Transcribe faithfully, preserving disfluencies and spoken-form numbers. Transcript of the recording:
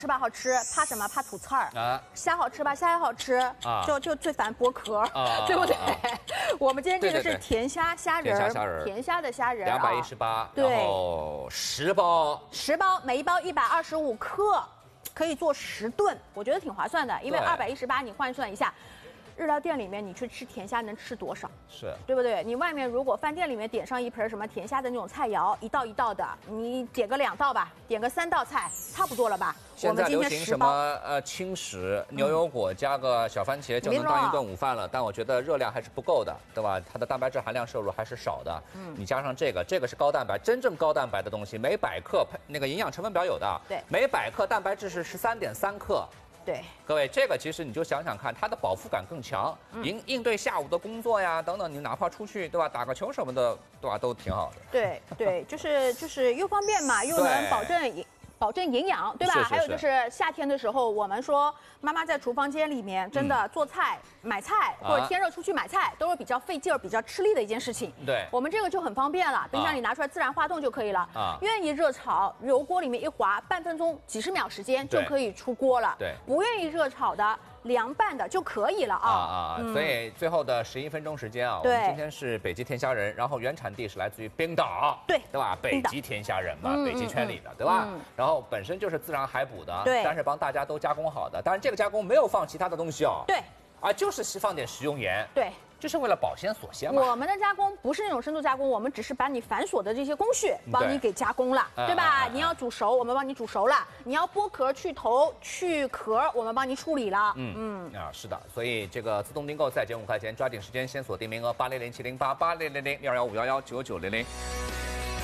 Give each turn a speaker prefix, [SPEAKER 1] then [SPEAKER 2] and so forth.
[SPEAKER 1] 吃吧好吃，怕什么？怕吐刺儿
[SPEAKER 2] 啊。
[SPEAKER 1] 虾好吃吧？虾也好吃啊，就就最烦剥壳，啊、对不对？啊、我们今天这个是甜虾虾仁，
[SPEAKER 2] 甜虾虾仁，
[SPEAKER 1] 甜虾的虾仁，
[SPEAKER 2] 两百一十八，
[SPEAKER 1] 对，
[SPEAKER 2] 然后十包，
[SPEAKER 1] 十包，每一包一百二十五克，可以做十顿，我觉得挺划算的，因为二百一十八你换算一下。日料店里面你去吃甜虾能吃多少？
[SPEAKER 2] 是
[SPEAKER 1] 对不对？你外面如果饭店里面点上一盆什么甜虾的那种菜肴，一道一道的，你点个两道吧，点个三道菜，差不多了吧？
[SPEAKER 2] 现在流行什么呃轻食，牛油果加个小番茄就能当一顿午饭了，但我觉得热量还是不够的，对吧？它的蛋白质含量摄入还是少的。嗯，你加上这个，这个是高蛋白，真正高蛋白的东西，每百克那个营养成分表有的，
[SPEAKER 1] 对，
[SPEAKER 2] 每百克蛋白质是十三点三克。
[SPEAKER 1] 对，
[SPEAKER 2] 各位，这个其实你就想想看，它的饱腹感更强，应、嗯、应对下午的工作呀等等，你哪怕出去对吧，打个球什么的，对吧，都挺好的。
[SPEAKER 1] 对对，就是就是又方便嘛，又能保证保证营养，对吧？
[SPEAKER 2] 是是是，
[SPEAKER 1] 还有就是夏天的时候，我们说妈妈在厨房间里面真的做菜、嗯、买菜，或者天热出去买菜，都是比较费劲儿、比较吃力的一件事情。
[SPEAKER 2] 对，
[SPEAKER 1] 我们这个就很方便了，冰箱里拿出来自然化冻就可以了。啊，愿意热炒，油锅里面一滑，半分钟、几十秒时间就可以出锅了。
[SPEAKER 2] 对，
[SPEAKER 1] 不愿意热炒的。凉拌的就可以了啊
[SPEAKER 2] 啊、嗯、所以最后的十一分钟时间啊，我们今天是北极甜虾仁，然后原产地是来自于冰岛，
[SPEAKER 1] 对
[SPEAKER 2] 对吧？北极甜虾仁嘛，嗯、北极圈里的，对吧？嗯、然后本身就是自然海捕的，
[SPEAKER 1] 对，
[SPEAKER 2] 但是帮大家都加工好的，当然这个加工没有放其他的东西哦，
[SPEAKER 1] 对，
[SPEAKER 2] 啊，就是放点食用盐，
[SPEAKER 1] 对。
[SPEAKER 2] 就是为了保鲜锁鲜嘛。
[SPEAKER 1] 我们的加工不是那种深度加工，我们只是把你繁琐的这些工序帮你给加工了， 对, 对吧、嗯？你要煮熟，我们帮你煮熟了；你要剥壳、去头、去壳，我们帮你处理了。嗯
[SPEAKER 2] 嗯啊，是的，所以这个自动订购再减五块钱，抓紧时间先锁定名额八零零七零八八零零零六二幺五幺幺九九零零。